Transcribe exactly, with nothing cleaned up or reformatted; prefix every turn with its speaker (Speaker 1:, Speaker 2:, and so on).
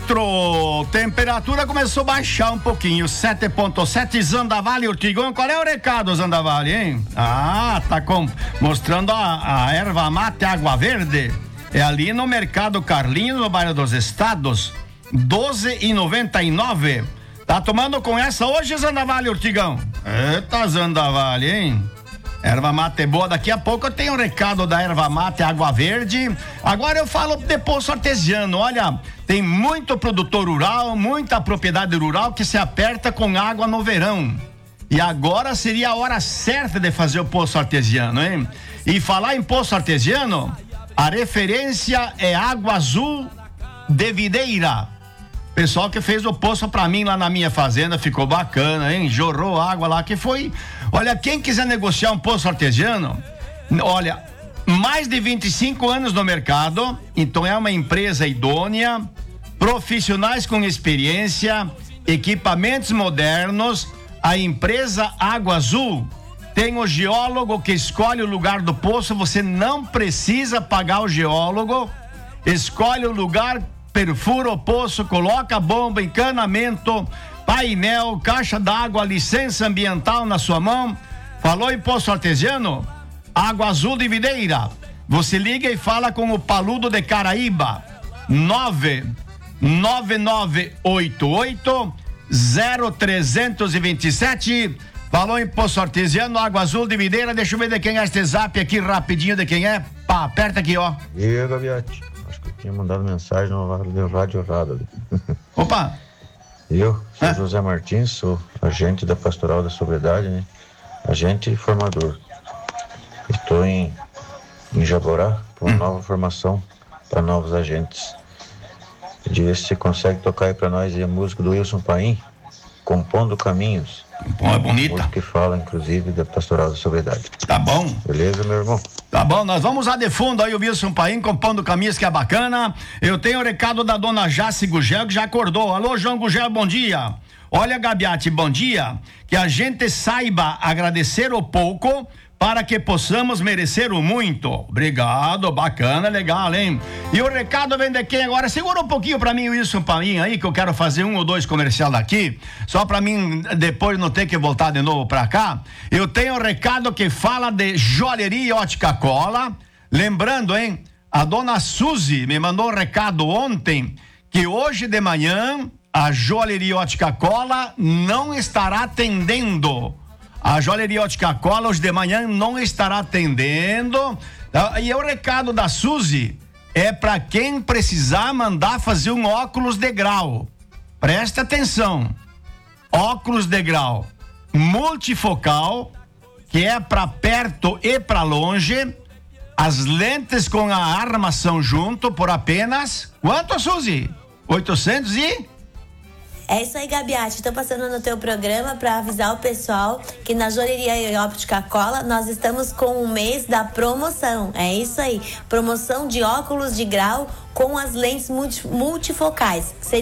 Speaker 1: quatro. Temperatura começou a baixar um pouquinho. sete ponto sete. Zandavale, Ortigão. Qual é o recado, Zandavale, hein? Ah, tá com, mostrando a, a erva mate água verde. É ali no Mercado Carlinhos, no bairro dos Estados. doze e noventa e nove. Tá tomando com essa hoje, Zandavale, Ortigão? Eita, Zandavale, hein? Erva mate é boa. Daqui a pouco eu tenho um recado da erva mate água verde. Agora eu falo de poço artesiano. Olha, tem muito produtor rural, muita propriedade rural que se aperta com água no verão. E agora seria a hora certa de fazer o poço artesiano, hein? E falar em poço artesiano, a referência é Água Azul de Videira. Pessoal que fez o poço pra mim lá na minha fazenda, ficou bacana, hein? Jorrou água lá, que foi... Olha, quem quiser negociar um poço artesiano, olha, mais de vinte e cinco anos no mercado, então é uma empresa idônea, profissionais com experiência, equipamentos modernos. A empresa Água Azul tem o geólogo que escolhe o lugar do poço, você não precisa pagar o geólogo, escolhe o lugar, perfura o poço, coloca a bomba, encanamento, painel, caixa d'água, licença ambiental na sua mão. Falou em poço artesiano? Água Azul de Videira. Você liga e fala com o Paludo de Caraíba. nove nove nove oito oito zero três dois sete. Falou em poço artesiano, Água Azul de Videira. Deixa eu ver de quem é este zap aqui rapidinho, de quem é. Pá, aperta aqui, ó.
Speaker 2: E aí, Gaviete? Acho que eu tinha mandado mensagem no rádio errado ali.
Speaker 1: Opa!
Speaker 2: Eu sou
Speaker 1: é?
Speaker 2: José Martins, sou agente da Pastoral da Sobriedade, né? Agente e formador. Estou em, em Jaborá com uma hum. nova formação para novos agentes. Pedir ver se você consegue tocar aí para nós aí a música do Wilson Paim, Compondo Caminhos.
Speaker 1: Bom, é bonita.
Speaker 2: Música que fala, inclusive, da Pastoral da Sobriedade.
Speaker 1: Tá bom.
Speaker 2: Beleza, meu irmão?
Speaker 1: Tá bom, nós vamos usar de fundo aí o Wilson Paim, Compondo Caminhos, que é bacana. Eu tenho o recado da dona Jace Gugel, que já acordou. Alô, João Gugel, bom dia. Olha, Gabiati, bom dia. Que a gente saiba agradecer o pouco para que possamos merecer o muito. Obrigado, bacana, legal, hein? E o recado vem de quem agora? Segura um pouquinho pra mim, Wilson Paim, aí, que eu quero fazer um ou dois comercial daqui, só pra mim depois não ter que voltar de novo pra cá. Eu tenho um recado que fala de joalheria Ótica Cola. Lembrando, hein? A dona Suzy me mandou um recado ontem que hoje de manhã a joalheria Ótica Cola não estará atendendo. A joalheria Ótica Cola hoje de manhã não estará atendendo. E o recado da Suzy é para quem precisar mandar fazer um óculos de grau. Presta atenção. Óculos de grau multifocal, que é para perto e para longe. As lentes com a armação junto por apenas quanto, Suzy? oitocentos e
Speaker 3: É isso aí, Gabiati. Estou passando no teu programa para avisar o pessoal que na Joalheria Ótica Cola nós estamos com o mês da promoção. É isso aí. Promoção de óculos de grau com as lentes multifocais.